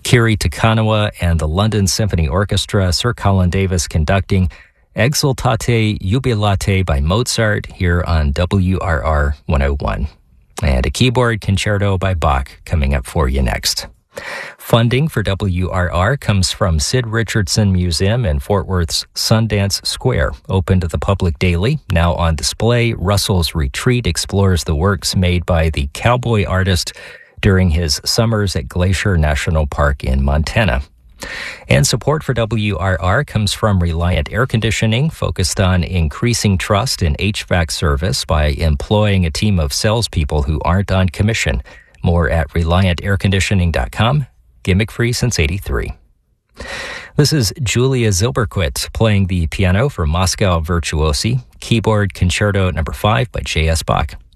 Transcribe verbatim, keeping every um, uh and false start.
Kiri Takanawa and the London Symphony Orchestra, Sir Colin Davis conducting Exultate Jubilate by Mozart here on W R R one oh one. And a keyboard concerto by Bach coming up for you next. Funding for W R R comes from Sid Richardson Museum in Fort Worth's Sundance Square, open to the public daily. Now on display, Russell's Retreat explores the works made by the cowboy artist during his summers at Glacier National Park in Montana. And support for W R R comes from Reliant Air Conditioning, focused on increasing trust in H V A C service by employing a team of salespeople who aren't on commission. More at reliant air conditioning dot com. Gimmick-free since eighty-three. This is Julia Zilberquit playing the piano for Moscow Virtuosi, keyboard concerto number five by J S. Bach.